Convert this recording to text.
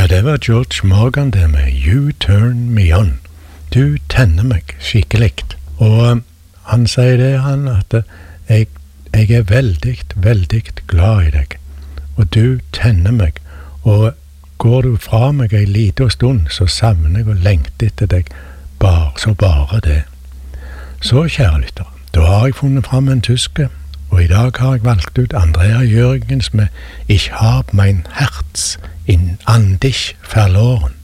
det var George Morgan det med You Turn Me On. Du tenner meg skikkelig. Og han sier det, at jeg er veldig, veldig glad i deg. Og du tenner meg. Og går du fra meg en liten stund, så savner jeg og lengter etter deg. Bare det. Så, kjære lytter, da har jeg funnet fram en tyske, og i dag har jeg valgt ut Andrea Jørgens med Ich hab mein Herz in an dich verloren.